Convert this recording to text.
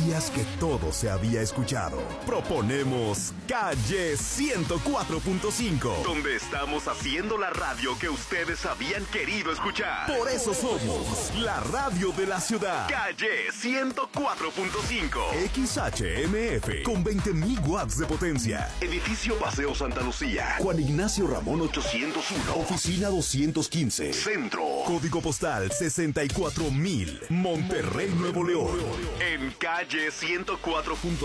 creías que todo se había escuchado. Proponemos Calle 104.5, donde estamos haciendo la radio que ustedes habían querido escuchar. Por eso somos la radio de la ciudad. Calle 104.5, XHMF, con 20.000 watts de potencia. Edificio Paseo Santa Lucía, Juan Ignacio Ramón 801, Oficina 215, Centro. Código postal 64.000, Monterrey, Nuevo León. En Calle 104.5.